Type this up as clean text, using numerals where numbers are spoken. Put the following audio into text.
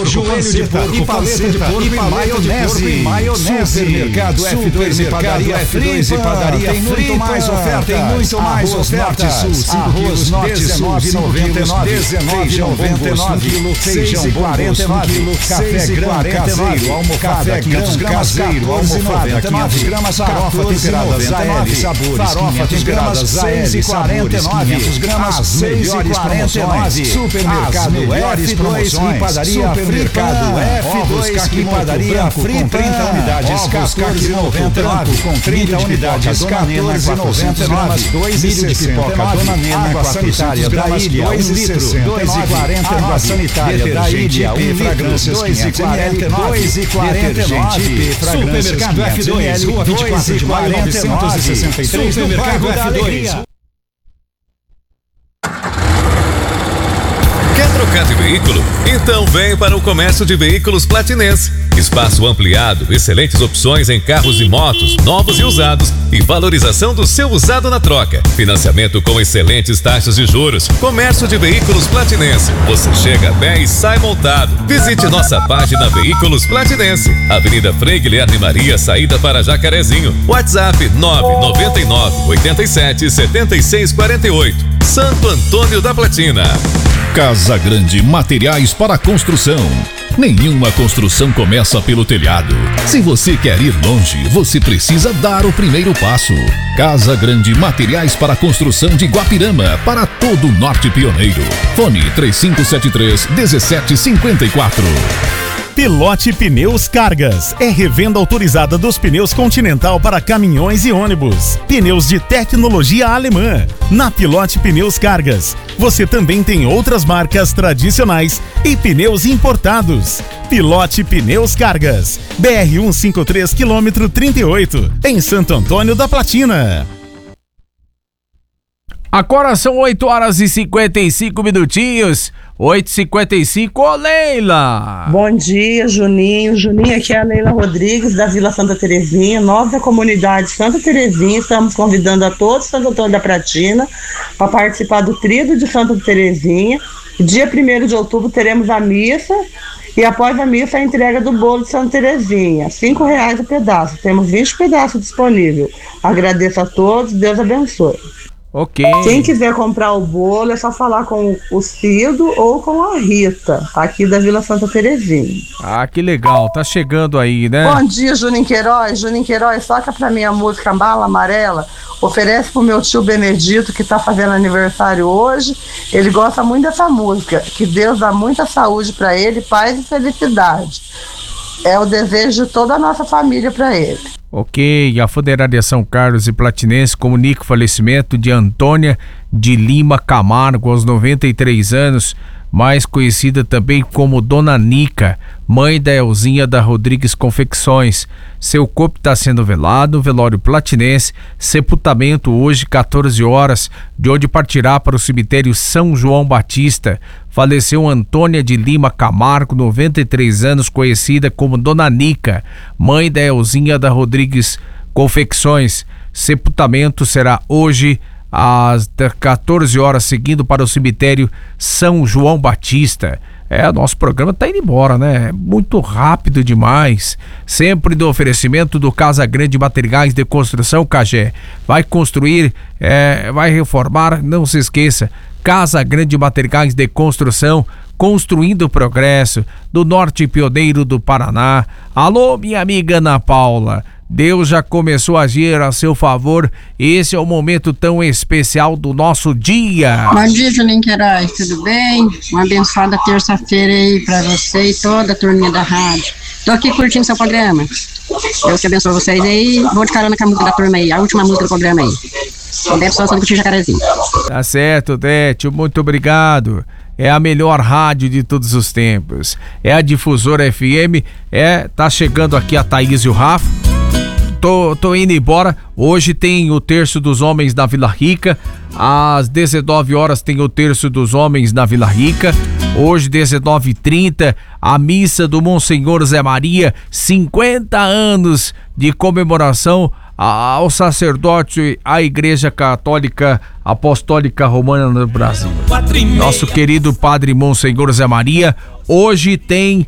e paleta de porco e maionese. Supermercado F2 e padaria F2 e padaria tem muito mais oferta. Tem muito mais oferta. Arroz Norte Sul 19,99. Feijão 29, feijão 49, café grão caseiro, almofada 500 gramas almofada 500 gramas, farofa temperadas AL sabores, farofa temperadas AL sabores 500 gramas, as melhores promoções. Supermercado F2 e padaria Supermercado F2 e padaria com 30 unidades, 14,99 com 30 unidades, 14,99. Milho de pipoca Dona Nena, água sanitária da ilha, 1 litro, 2,49. Água sanitária da ilha, 1 litro, 2,49. Supermercado F2, Rua 24 de Maio, 963, no bairro da Alegria. Quer trocar de veículo? Então vem para o Comércio de Veículos Platinense. Espaço ampliado, excelentes opções em carros e motos, novos e usados, e valorização do seu usado na troca. Financiamento com excelentes taxas de juros. Comércio de Veículos Platinense. Você chega a pé e sai montado. Visite nossa página Veículos Platinense. Avenida Frei Guilherme Maria, saída para Jacarezinho. WhatsApp 999 87 76 48. Santo Antônio da Platina. Casa Grande Materiais para Construção. Nenhuma construção começa pelo telhado. Se você quer ir longe, você precisa dar o primeiro passo. Casa Grande Materiais para Construção de Guapirama, para todo o Norte Pioneiro. Fone 3573-1754. Pilote Pneus Cargas é revenda autorizada dos pneus Continental para caminhões e ônibus. Pneus de tecnologia alemã. Na Pilote Pneus Cargas, você também tem outras marcas tradicionais e pneus importados. Pilote Pneus Cargas, BR-153, quilômetro 38, em Santo Antônio da Platina. Agora são 8 horas e 55 minutinhos. 8h55, ô Leila! Bom dia, Juninho. Juninho, aqui é a Leila Rodrigues, da Vila Santa Terezinha, nós da comunidade Santa Terezinha, estamos convidando a todos Santo Antônio da Platina para participar do Tríduo de Santa Terezinha. Dia 1º de outubro teremos a missa e após a missa a entrega do bolo de Santa Terezinha, R$5 o pedaço, temos 20 pedaços disponíveis. Agradeço a todos, Deus abençoe. Ok. Quem quiser comprar o bolo é só falar com o Cido ou com a Rita, aqui da Vila Santa Terezinha. Ah, que legal, tá chegando aí, né? Bom dia, Juninho Queiroz. Juninho Queiroz, toca pra mim a música Bala Amarela. Oferece pro meu tio Benedito, que tá fazendo aniversário hoje. Ele gosta muito dessa música. Que Deus dá muita saúde pra ele, paz e felicidade. É o desejo de toda a nossa família pra ele. Ok, a Funerária São Carlos e Platinense comunica o falecimento de Antônia de Lima Camargo, aos 93 anos, mais conhecida também como Dona Nica, mãe da Elzinha da Rodrigues Confecções. Seu corpo está sendo velado, velório platinense, sepultamento hoje 14 horas, de onde partirá para o cemitério São João Batista. Faleceu Antônia de Lima Camargo, 93 anos, conhecida como Dona Nica, mãe da Elzinha da Rodrigues Confecções. Sepultamento será hoje às 14 horas, seguindo para o cemitério São João Batista. Nosso programa tá indo embora, né? Muito rápido demais. Sempre do oferecimento do Casa Grande Materiais de Construção, Cagé. Vai construir, vai reformar, não se esqueça. Casa Grande Materiais de Construção, construindo o progresso do Norte Pioneiro do Paraná. Alô, minha amiga Ana Paula. Deus já começou a agir a seu favor. Esse é o momento tão especial do nosso dia. Bom dia, Juninho Queiroz, tudo bem? Uma abençoada terça-feira aí pra você e toda a turminha da rádio. Tô aqui curtindo seu programa. Deus te abençoe vocês aí. Vou de carona com a música da turma aí, a última música do programa aí. Abençoe do Cuti Jacarezinho. Tá certo, Détio, muito obrigado. É a melhor rádio de todos os tempos. É a Difusora FM. Tá chegando aqui a Thaís e o Rafa. Tô indo embora. Hoje tem o Terço dos Homens na Vila Rica. Às 19 horas tem o Terço dos Homens na Vila Rica. Hoje, 19h30, a missa do Monsenhor Zé Maria, 50 anos de comemoração ao sacerdote, à Igreja Católica Apostólica Romana no Brasil. Nosso querido Padre Monsenhor Zé Maria, hoje tem